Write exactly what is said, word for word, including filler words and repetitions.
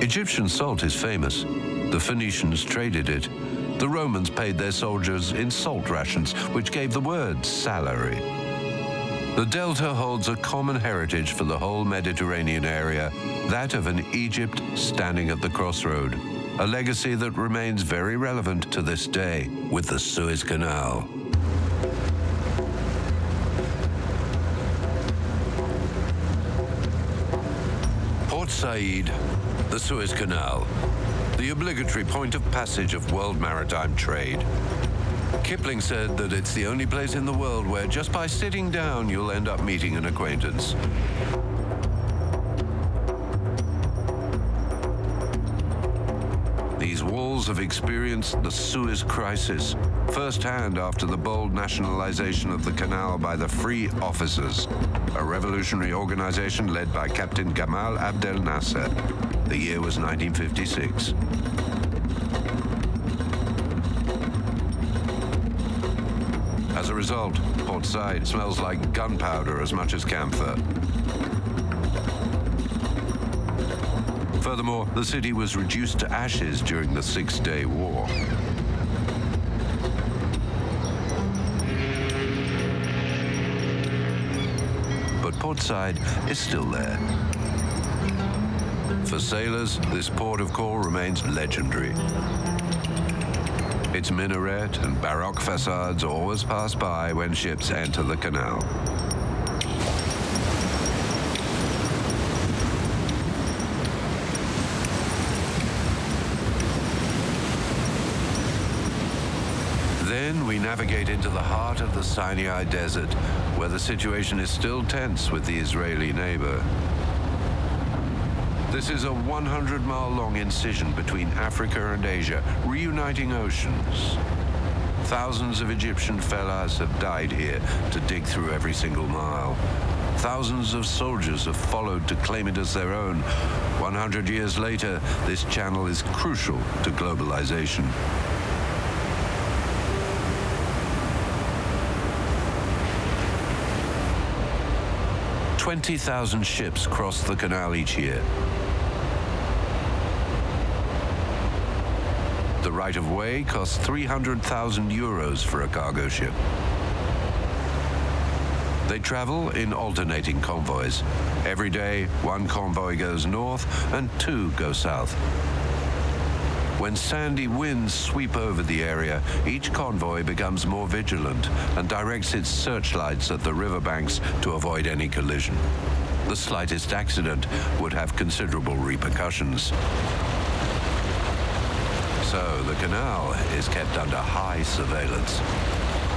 Egyptian salt is famous. The Phoenicians traded it. The Romans paid their soldiers in salt rations, which gave the word salary. The Delta holds a common heritage for the whole Mediterranean area, that of an Egypt standing at the crossroad, a legacy that remains very relevant to this day with the Suez Canal. Port Said, the Suez Canal, the obligatory point of passage of world maritime trade. Kipling said that it's the only place in the world where just by sitting down you'll end up meeting an acquaintance. These walls have experienced the Suez Crisis, firsthand after the bold nationalization of the canal by the Free Officers, a revolutionary organization led by Captain Gamal Abdel Nasser. The year was nineteen fifty-six. As a result, Port Said smells like gunpowder as much as camphor. Furthermore, the city was reduced to ashes during the Six-Day War. But Port Said is still there. For sailors, this port of call remains legendary. Its minaret and baroque facades always pass by when ships enter the canal. Then we navigate into the heart of the Sinai Desert, where the situation is still tense with the Israeli neighbor. This is a one hundred mile long incision between Africa and Asia, reuniting oceans. Thousands of Egyptian fellahs have died here to dig through every single mile. Thousands of soldiers have followed to claim it as their own. one hundred years later, this channel is crucial to globalization. twenty thousand ships cross the canal each year. The right-of-way costs three hundred thousand euros for a cargo ship. They travel in alternating convoys. Every day, one convoy goes north and two go south. When sandy winds sweep over the area, each convoy becomes more vigilant and directs its searchlights at the riverbanks to avoid any collision. The slightest accident would have considerable repercussions. So the canal is kept under high surveillance.